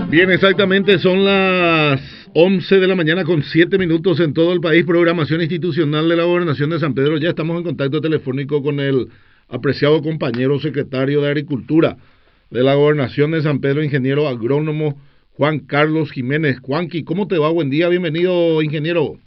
Bien, exactamente, son las 11 de la mañana con 7 minutos en todo el país. Programación institucional de la Gobernación de San Pedro. Ya estamos en contacto telefónico con el apreciado compañero secretario de Agricultura de la Gobernación de San Pedro, ingeniero agrónomo Juan Carlos Jiménez. Juanqui, ¿cómo te va? Buen día, bienvenido, ingeniero.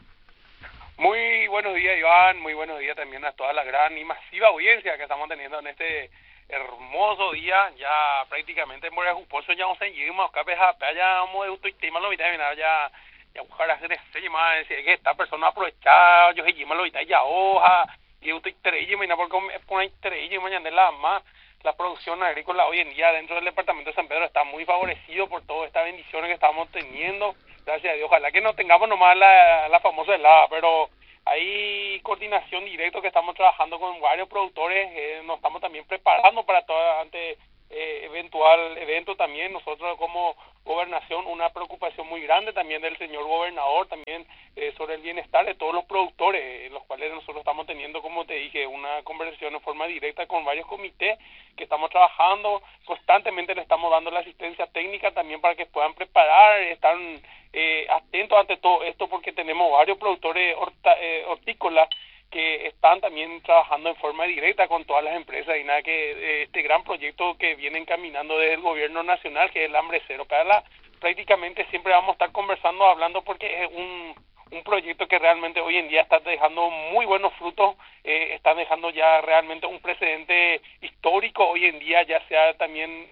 Muy buenos días, Iván. Muy buenos días también a toda la gran y masiva audiencia que estamos teniendo en este hermoso día. Ya prácticamente en Morea Juposo ya vamos a ir más acá, ya vamos a utilizar los vitaminas, ya buscar hacer ese más decir que esta persona aprovechar yo seguimos los vitaminas ya hoja y utilizar mañana porque poner mañana la producción agrícola hoy en día dentro del departamento de San Pedro está muy favorecido por todas estas bendiciones que estamos teniendo. Gracias a Dios, ojalá que no tengamos nomás la famosa helada, pero hay coordinación directa que estamos trabajando con varios productores, nos estamos también preparando para todo ante eventual evento también. Nosotros como gobernación una preocupación muy grande también del señor gobernador también sobre el bienestar de todos los productores, los cuales nosotros estamos teniendo, como te dije, una conversación en forma directa con varios comités que estamos trabajando constantemente, le estamos dando la asistencia técnica también para que puedan preparar, están atentos ante todo esto porque tenemos varios productores hortícolas que están también trabajando en forma directa con todas las empresas y nada que este gran proyecto que viene encaminando desde el gobierno nacional, que es el Hambre Cero. Prácticamente siempre vamos a estar conversando, hablando, porque es un proyecto que realmente hoy en día está dejando muy buenos frutos, está dejando ya realmente un precedente histórico hoy en día, ya sea también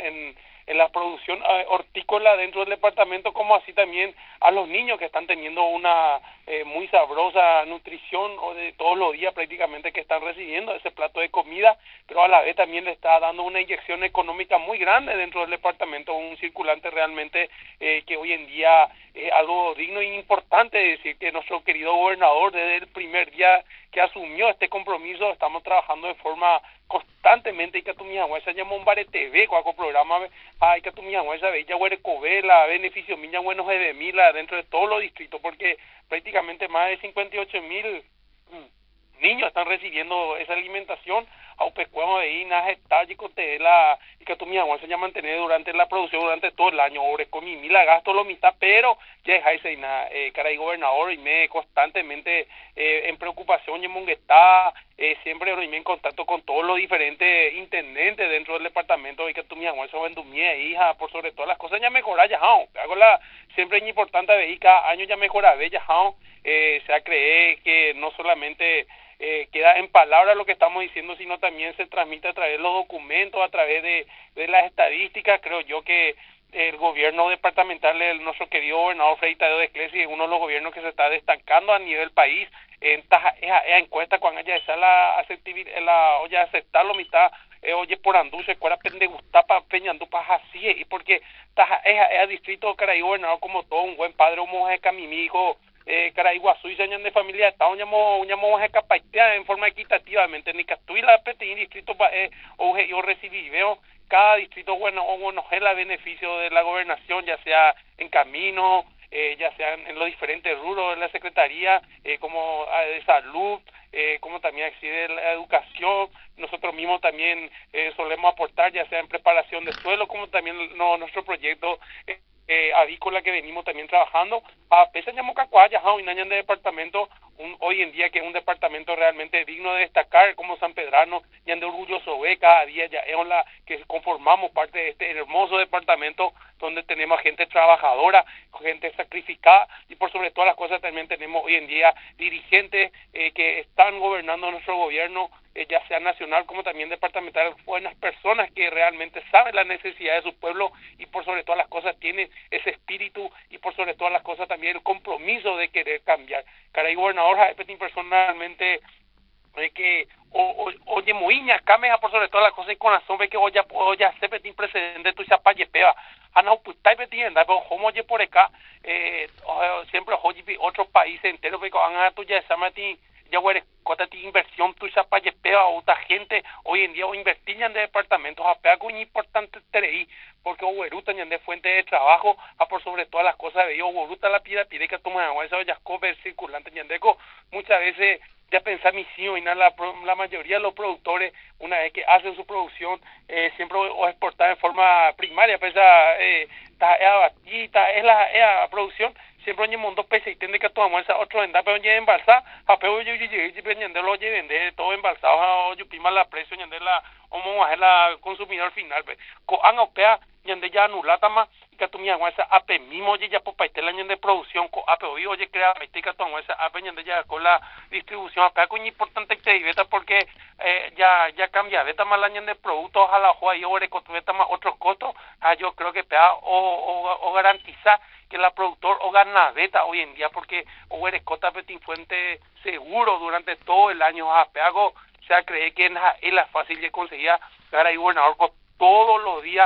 en la producción hortícola dentro del departamento, como así también a los niños que están teniendo una muy sabrosa nutrición o de todos los días prácticamente que están recibiendo ese plato de comida, pero a la vez también le está dando una inyección económica muy grande dentro del departamento, un circulante realmente que hoy en día es algo digno e importante decir que nuestro querido gobernador desde el primer día que asumió este compromiso estamos trabajando de forma constantemente. Y que tu mía se llama un bare TV con programa hay que tu mía bella huerecovela beneficio miña buenos de mila dentro de todos los distritos, porque prácticamente más de 58,000 niños están recibiendo esa alimentación a upecuamo de inas estágico de la y que tu mi agua se llama mantener durante la producción durante todo el año ore con mi mila gasto lo mitad, pero ya es ahí caray gobernador y me constantemente en preocupación y monguetá siempre me en contacto con todos los diferentes intendentes dentro del departamento y que tu mi agua se vende mi hija por sobre todas las cosas ya mejora ya hago la siempre es importante ver cada año ya mejora bella se cree que no solamente queda en palabras lo que estamos diciendo, sino también se transmite a través de los documentos, a través de las estadísticas. Creo yo que el gobierno departamental de nuestro querido gobernador Freddy Tadeo de Clesi es uno de los gobiernos que se está destacando a nivel país en esa encuesta cuando haya esa la oye aceptarlo mitad oye por andú se cuera pende gustapa peñando para así y porque es distrito caray gobernador como todo un buen padre un mujer mi hijo caray Guazú y señor de familia está un llamo capaitea en forma equitativamente ni que tú y la petit distrito o yo recibí veo cada distrito bueno es el beneficio de la gobernación, ya sea en camino, ya sea en los diferentes rubros de la secretaría, como de salud, como también así de la educación. Nosotros mismos también solemos aportar, ya sea en preparación de suelo, como también nuestro proyecto avícola que venimos también trabajando. A pesar de Mocacuaya, un año de departamento, hoy en día que es un departamento realmente digno de destacar como San Pedrano, y ande orgulloso cada día ya es la que conformamos parte de este hermoso departamento donde tenemos gente trabajadora, gente sacrificada y por sobre todas las cosas también tenemos hoy en día dirigentes que están gobernando nuestro gobierno, ya sea nacional como también departamental, buenas personas que realmente saben la necesidad de su pueblo y por sobre todas las cosas tienen ese espíritu y por sobre todas las cosas también el compromiso de querer cambiar. Caray gobernador Jaepetín personalmente que oye moiña cameja por sobre todas las cosas y con razón ve que oya se petín precedente tu chapaye peba ana uputai petín anda pero como oye por acá siempre oye otros países enteros ve que van a tu ya esa matín ya huele cota de inversión tu chapaye peba otra gente hoy en día o invertían de departamentos a pega muy importante tereí porque oberuta de fuente de trabajo a por sobre todas las cosas de oberuta la pide que toma agua esa ya cover circulante ñandeco muchas veces ya pensar misión y nada, la mayoría de los productores, una vez que hacen su producción, siempre o exportar en forma primaria, pues es la producción, siempre oye mundo pese y tiene que tomar esa otro venda, pero oye embalsar, a pero oye vendiendo oye vender todo embalsado, oye pima la precio, oye la como a la consumidor final, pues co han opea yende ya anulata más que tu mi aguanza ape mismo oye ya por paitela yende producción co ape oye crea que tu aguanza ape yende ya con la distribución ape con importante que beta porque ya cambia beta más la yende productos a la joa y ore beta más otros costos, yo creo que pea o garantiza que la productor o ganadeta hoy en día porque o eres cota petin fuente seguro durante todo el año apeago, o sea, cree que es la fácil de conseguir ganar ahí gobernador todos los días,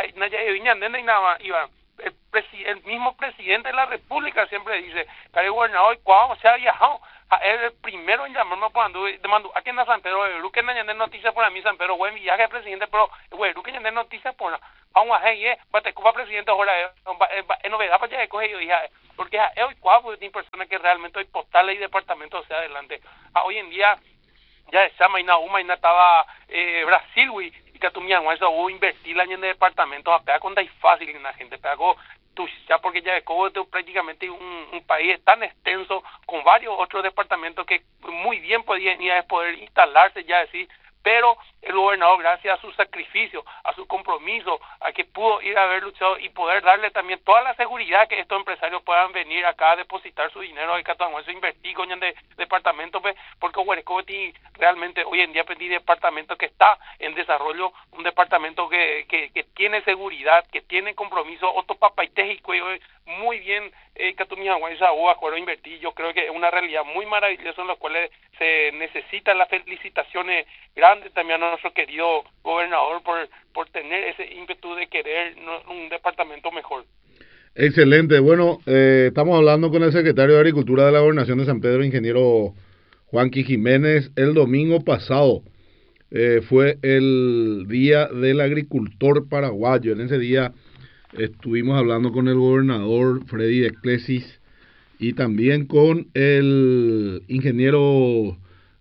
el mismo presidente de la República siempre dice, que gobernador, cuando se ha viajado, es el primero en llamarme cuando demando aquí en San Pedro de que no hay noticias por mí San Pedro buen viaje presidente pero güey que no hay noticias por la vamos a ir bate cuba presidente ahora en novedad para ya coge yo dije porque hoy cuatro de personas que realmente hoy postales y departamentos hacia adelante hoy en día ya esa maina estaba Brasil güey y que tú me eso o invertir en el departamento a pegar con dai fácil en la gente pegó ya porque ya Cobo es prácticamente un país tan extenso con varios otros departamentos que muy bien podían ir a poder instalarse ya decir, pero el gobernador gracias a su sacrificio, a su compromiso, a que pudo ir a haber luchado y poder darle también toda la seguridad que estos empresarios puedan venir acá a depositar su dinero a Catamuense, invertir con el departamento, porque Huereco realmente hoy en día pedí departamento que está en desarrollo, un departamento que tiene seguridad, que tiene compromiso, otro papaitéjico muy bien acuerdo invertir, yo creo que es una realidad muy maravillosa en la cual se necesitan las felicitaciones grandes también a nuestro querido gobernador por tener ese ímpetu de querer un departamento mejor. Excelente, bueno, estamos hablando con el secretario de Agricultura de la Gobernación de San Pedro, ingeniero Juanqui Jiménez. El domingo pasado fue el Día del Agricultor Paraguayo. En ese día estuvimos hablando con el gobernador Freddy de Clesis y también con el ingeniero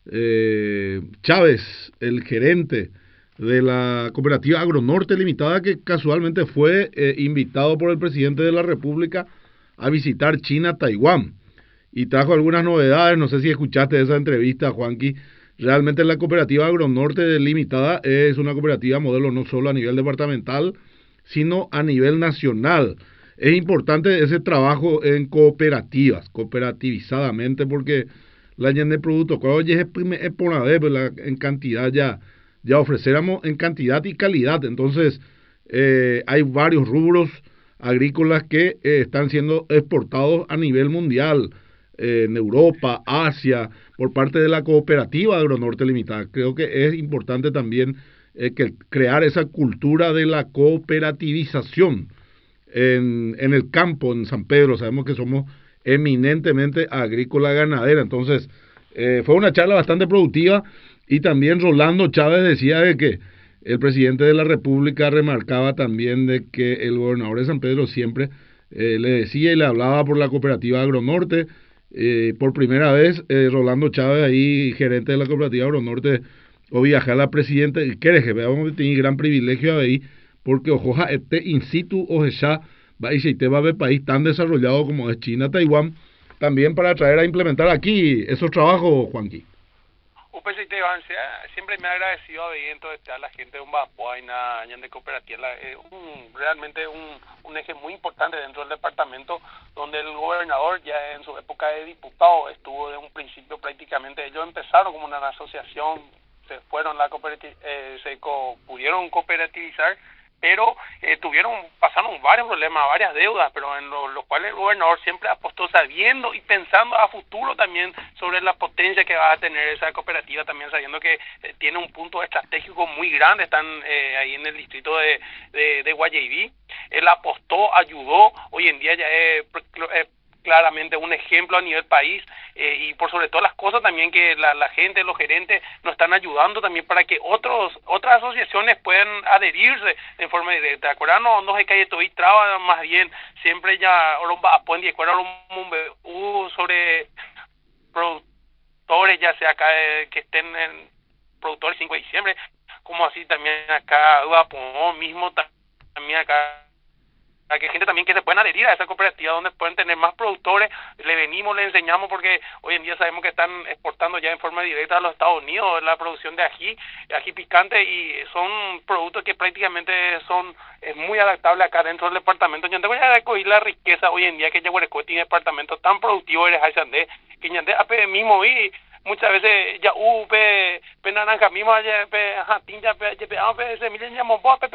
Chávez, el gerente de la cooperativa Agronorte Limitada, que casualmente fue invitado por el presidente de la República a visitar China, Taiwán, y trajo algunas novedades. No sé si escuchaste esa entrevista, Juanqui. Realmente la cooperativa Agronorte Limitada es una cooperativa modelo no solo a nivel departamental, sino a nivel nacional. Es importante ese trabajo en cooperativas, cooperativizadamente, porque la de productos, cuando es por una vez, en cantidad ya ofreciéramos en cantidad y calidad. Entonces, hay varios rubros agrícolas que están siendo exportados a nivel mundial, en Europa, Asia, por parte de la cooperativa Agronorte Limitada. Creo que es importante también que crear esa cultura de la cooperativización en el campo, en San Pedro. Sabemos que somos eminentemente agrícola ganadera, entonces fue una charla bastante productiva. Y también Rolando Chávez decía de que el presidente de la República remarcaba también de que el gobernador de San Pedro siempre le decía y le hablaba por la cooperativa Agronorte. Por primera vez Rolando Chávez, ahí gerente de la cooperativa Agronorte, o viajar a la presidenta, y que vamos a tener gran privilegio ahí, porque ojoja este in situ o ya va a ver país tan desarrollado como es China, Taiwán, también para traer a implementar aquí esos trabajos, Juanqui. Siempre me ha agradecido a estar la gente de un Bapoaina, de cooperativa, realmente un eje muy importante dentro del departamento, donde el gobernador ya en su época de diputado estuvo de un principio prácticamente, ellos empezaron como una asociación, se fueron pudieron cooperativizar, pero pasaron varios problemas, varias deudas, pero en los cuales el gobernador siempre apostó sabiendo y pensando a futuro también sobre la potencia que va a tener esa cooperativa, también sabiendo que tiene un punto estratégico muy grande, están ahí en el distrito de Guayaibí. Él apostó, ayudó, hoy en día ya es claramente un ejemplo a nivel país, y por sobre todas las cosas también que la gente, los gerentes nos están ayudando también para que otras asociaciones puedan adherirse en forma directa. ¿Acuerdan? No se cae todo y traba, más bien siempre ya apuendi sobre productores, ya sea acá que estén en productores 5 de diciembre, como así también acá Uapomó mismo, también acá a que gente también que se pueden adherir a esa cooperativa donde pueden tener más productores, le venimos, le enseñamos porque hoy en día sabemos que están exportando ya en forma directa a los Estados Unidos la producción de ají picante y son productos que prácticamente es muy adaptable acá dentro del departamento. Yo te voy a recoger la riqueza hoy en día que Yaguarecoy tiene departamento tan productivo eres Ayandé, que Ñandé ape mismo vi muchas veces ya pe naranja mismo pe jatinja pe semilla llamo pe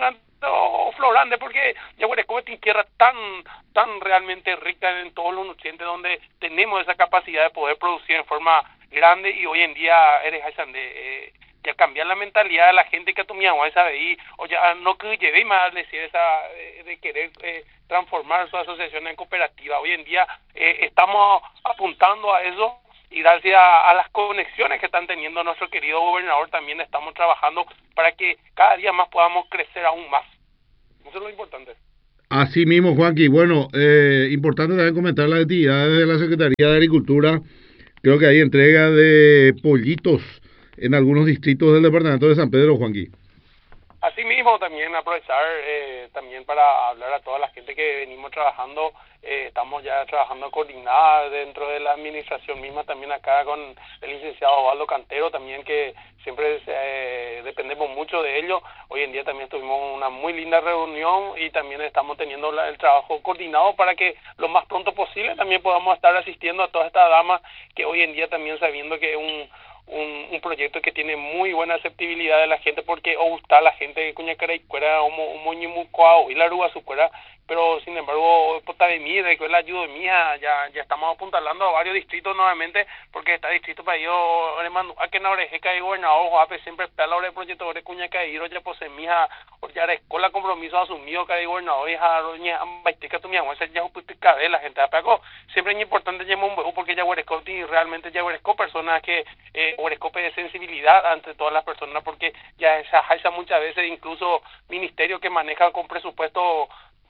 florante porque Yaguarecoy tiene tierra tan realmente rica en todos los nutrientes donde tenemos esa capacidad de poder producir en forma grande y hoy en día eres Ayandé ya cambiar la mentalidad de la gente que tomía agua esa ahí o ya no que lleve más decir esa de querer transformar su asociación en cooperativa. Hoy en día estamos apuntando a eso y gracias a las conexiones que están teniendo nuestro querido gobernador también estamos trabajando para que cada día más podamos crecer aún más. Eso es lo importante. Así mismo, Juanqui. Bueno, importante también comentar las actividades de la Secretaría de Agricultura. Creo que hay entrega de pollitos en algunos distritos del departamento de San Pedro, Juanqui. Asimismo, también aprovechar también para hablar a toda la gente que venimos trabajando, estamos ya trabajando coordinada dentro de la administración misma, también acá con el licenciado Osvaldo Cantero, también que siempre dependemos mucho de ello. Hoy en día también tuvimos una muy linda reunión y también estamos teniendo el trabajo coordinado para que lo más pronto posible también podamos estar asistiendo a todas estas damas que hoy en día también sabiendo que un proyecto que tiene muy buena aceptabilidad de la gente porque gusta a la gente de Cuñacara y Cuera o Moñimucoa y la Rúa su Cuera, pero sin embargo pota de mí de que la ayuda mía ya estamos apuntalando a varios distritos nuevamente porque está distrito para yo a que na orejeca y gobernador Joape siempre está la hora de proyecto de Cuñacara y ya pose mija o ya la escuela compromiso asumido que hay gobernador y a baiteca tu mi agua ya putica de la gente apago siempre es importante llamar un porque ya Yaguarecoy realmente Yaguarecoy personas que Yaguarecoy de sensibilidad ante todas las personas porque ya esa muchas veces incluso ministerios que manejan con presupuesto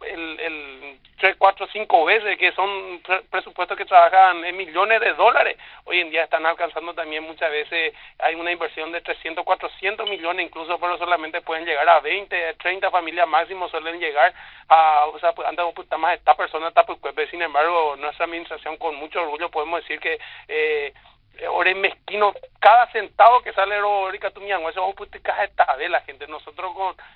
el 3, 4, 5 veces que son presupuestos que trabajan en millones de dólares hoy en día están alcanzando también muchas veces hay una inversión de 300, 400 millones incluso pero solamente pueden llegar a 20, 30 familias máximo suelen llegar a o sea pues antes más esta persona está pues sin embargo nuestra administración con mucho orgullo podemos decir que ore mezquino cada centavo que sale ahorita tu miango eso es un putica esta de la gente nosotros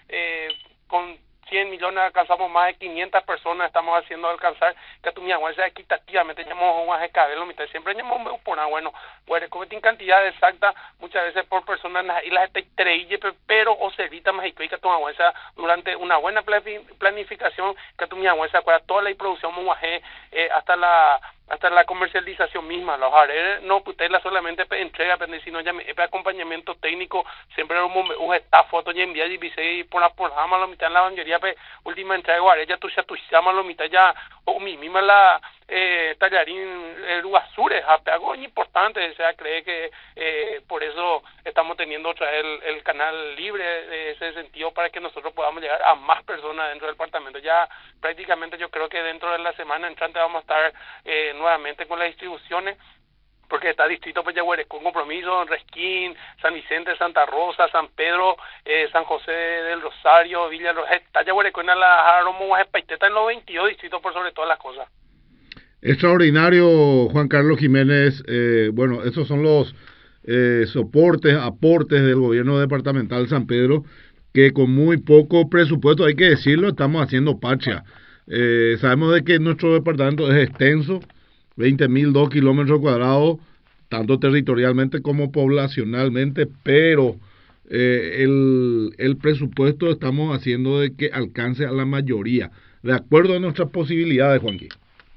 con 100 millones alcanzamos más de 500 personas estamos haciendo alcanzar que tu miango esa equitativamente llamamos un cabelo mitad siempre llamamos por bueno pues cometen cantidad exacta muchas veces por personas y las estrellas pero o se evita más y que tu miango esa durante una buena planificación que tu miango esa toda la producción monguaje hasta la comercialización misma, los arenes no putela solamente entrega, sino ya acompañamiento técnico, siempre está foto y envía y vise por la lo mitad en la mayoría última entrega ya tu llama lo mitad ya o mi misma la tallarín Ruazures, algo importante, o sea, cree que por eso estamos teniendo otra vez el canal libre de ese sentido para que nosotros podamos llegar a más personas dentro del departamento. Ya prácticamente yo creo que dentro de la semana entrante vamos a estar nuevamente con las distribuciones porque está distrito pues Yaguarecoy con compromiso, Resquín, San Vicente, Santa Rosa, San Pedro, San José del Rosario, Villa Roja, está Yaguarecoy en la Aromo Guajepaiteta en los 22 distritos por sobre todas las cosas. Extraordinario, Juan Carlos Jiménez. Bueno, esos son los soportes, aportes del gobierno departamental San Pedro, que con muy poco presupuesto, hay que decirlo, estamos haciendo parcha. Sabemos de que nuestro departamento es extenso, 20.002 kilómetros cuadrados, tanto territorialmente como poblacionalmente, pero el presupuesto estamos haciendo de que alcance a la mayoría, de acuerdo a nuestras posibilidades, Juanqui.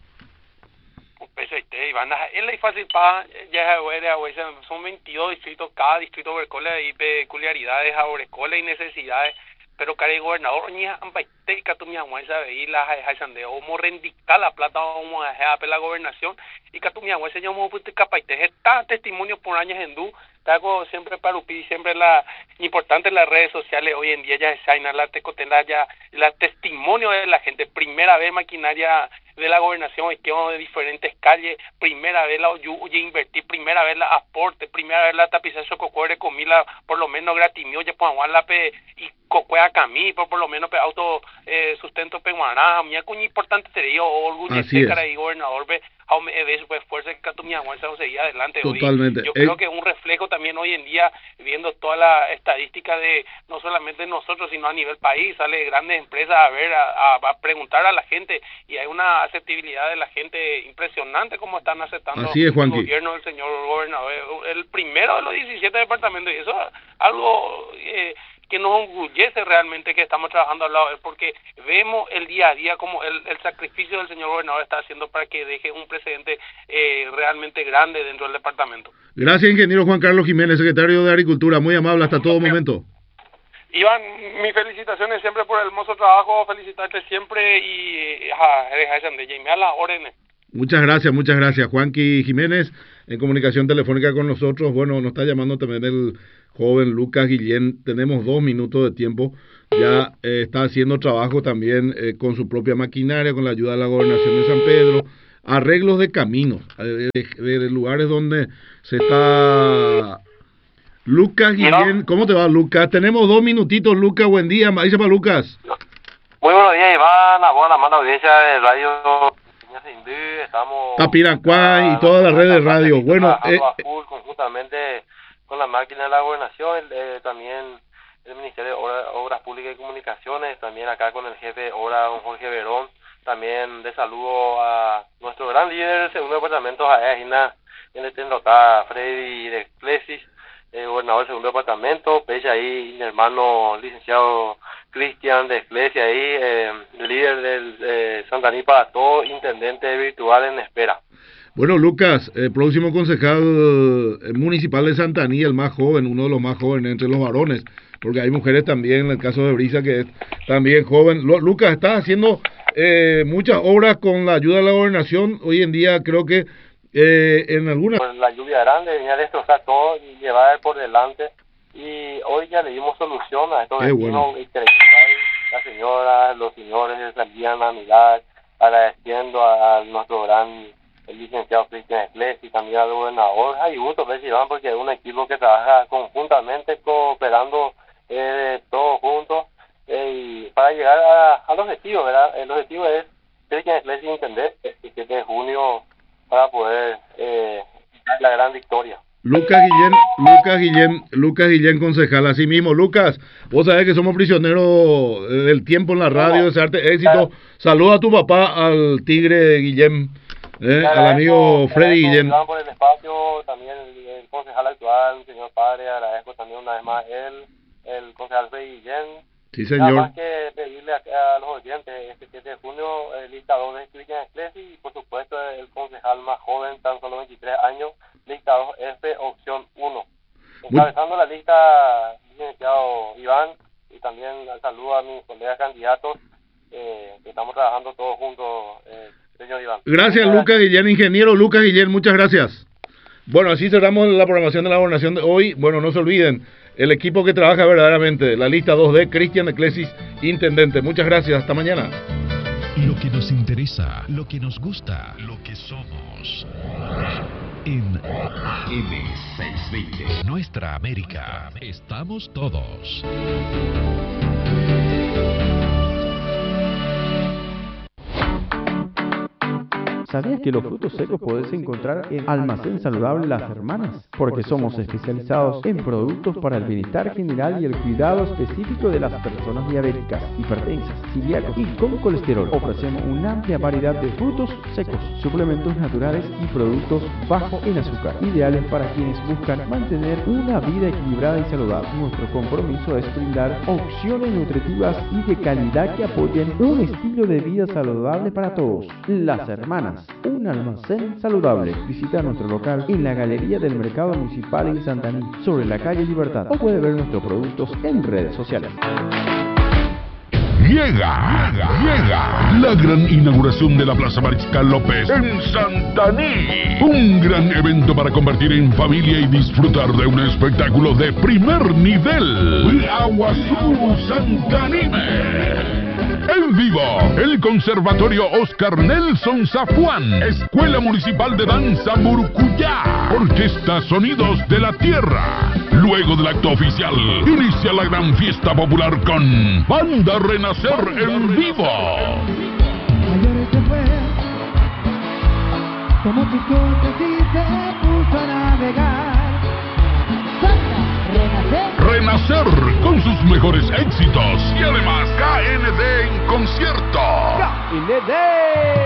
Es fácil para ya son 22 distritos, cada distrito hay peculiaridades, y necesidades, pero cada gobernador ni ambaiteca tu mi agüenza veí la de homo rendicar la plata homo la gobernación y que tu mi agüenza yo me puse capaite está testimonio por años en du hago siempre para upi siempre la importante en las redes sociales hoy en día ya es la tecotela ya la testimonio de la gente primera vez maquinaria de la gobernación y quedo de diferentes calles, primera vez la oye invertir, primera vez la aporte, primera vez la tapizar sococuere comila, por lo menos gratimio, ya pues la pe y cocuea camí, por lo menos pe auto sustento pe guará, mía cuñi importante sería orgullo de cara y gobernador pe me de su esfuerzo que tu mi aguanza seguir adelante. Totalmente. Hoy, yo creo que es un reflejo también hoy en día, viendo toda la estadística de no solamente nosotros, sino a nivel país, sale grandes empresas a ver, a preguntar a la gente, y hay una aceptabilidad de la gente impresionante como están aceptando el gobierno del señor gobernador, el primero de los 17 departamentos, y eso es algo que nos orgullece realmente que estamos trabajando al lado de él, porque vemos el día a día como el sacrificio del señor gobernador está haciendo para que deje un precedente realmente grande dentro del departamento. Gracias, ingeniero Juan Carlos Jiménez, secretario de Agricultura, muy amable hasta todo momento. Iván, mis felicitaciones siempre por el hermoso trabajo, felicitarte siempre y me da las órdenes. Muchas gracias. Juanqui Jiménez, en comunicación telefónica con nosotros. Bueno, nos está llamando también el joven Lucas Guillén. Tenemos 2 minutos de tiempo. Ya está haciendo trabajo también con su propia maquinaria, con la ayuda de la gobernación de San Pedro. Arreglos de caminos, de lugares donde se está... Lucas Guillén, ¿cómo te va, Lucas? Tenemos 2 minutitos, Lucas, buen día. Dice para Lucas. Muy buenos días, Iván, a vos, la mala audiencia de radio estamos... Tapiracuá y toda la red de radio. Bueno, conjuntamente con la máquina de la gobernación, también el Ministerio de Obras Públicas y Comunicaciones, también acá con el jefe de obra, don Jorge Verón, también de saludo a nuestro gran líder del segundo departamento, Jaina, en el Tendrotá, Freddy de Clesis, gobernador del segundo departamento, Pecha ahí, mi hermano licenciado Cristian de Iglesia ahí, líder del Santaní para todo, intendente virtual en espera. Bueno, Lucas, próximo concejal municipal de Santaní, el más joven, uno de los más jóvenes entre los varones, porque hay mujeres también, en el caso de Brisa, que es también joven. Lucas, estás haciendo muchas obras con la ayuda de la gobernación. Hoy en día creo que en algunas... Pues la lluvia grande venía a destrozar todo y llevar por delante, y hoy ya le dimos solución a estos vecinos, bueno. Las señoras, los señores salían a mirar, agradeciendo a nuestro gran el licenciado Cristian Esclés y también al gobernador Hay gusto porque es un equipo que trabaja conjuntamente, cooperando todos juntos, y para llegar al objetivo, ¿verdad? El objetivo es Cristian Esclés y entender el 7 de junio para poder la gran victoria. Lucas Guillén, concejal, así mismo. Lucas, vos sabés que somos prisioneros del tiempo en la radio, desearte éxito. Saluda a tu papá, al tigre Guillén, al amigo Freddy Guillén. Por el espacio, también el concejal actual, el señor padre, agradezco también una vez más el concejal Freddy Guillén. Sí, señor. Nada más que pedirle a los oyentes, este 7 de junio, listador de Cristian Esclesi, y por supuesto el concejal más joven, tan solo 23 años, listador F, opción 1. Encabezando la lista, licenciado Iván, y también saludo a mis colegas candidatos, que estamos trabajando todos juntos, señor Iván. Gracias, Lucas Guillén, ingeniero Lucas Guillén, muchas gracias. Bueno, así cerramos la programación de la gobernación de hoy. Bueno, no se olviden, el equipo que trabaja verdaderamente, la lista 2D, Cristian Eclesis, intendente. Muchas gracias, hasta mañana. Lo que nos interesa, lo que nos gusta, lo que somos. En M620, Nuestra América, estamos todos. ¿Sabías que los frutos secos podés encontrar en Almacén Saludable Las Hermanas? Porque somos especializados en productos para el bienestar general y el cuidado específico de las personas diabéticas, hipertensas, celíacos y con colesterol. Ofrecemos una amplia variedad de frutos secos, suplementos naturales y productos bajos en azúcar, ideales para quienes buscan mantener una vida equilibrada y saludable. Nuestro compromiso es brindar opciones nutritivas y de calidad que apoyen un estilo de vida saludable para todos. Las Hermanas, un almacén saludable. Visita nuestro local en la Galería del Mercado Municipal en Santaní, sobre la calle Libertad, o puede ver nuestros productos en redes sociales. Llega la gran inauguración de la Plaza Mariscal López en Santaní. Un gran evento para convertir en familia y disfrutar de un espectáculo de primer nivel. Agua Azul Santanime. En vivo, el Conservatorio Oscar Nelson Zafuán, Escuela Municipal de Danza Murucuyá, Orquesta Sonidos de la Tierra. Luego del acto oficial, inicia la gran fiesta popular con Banda Renacer en vivo. Ayer se fue, como chicote y se puso a navegar. Renacer con sus mejores éxitos y además KND en concierto. KND.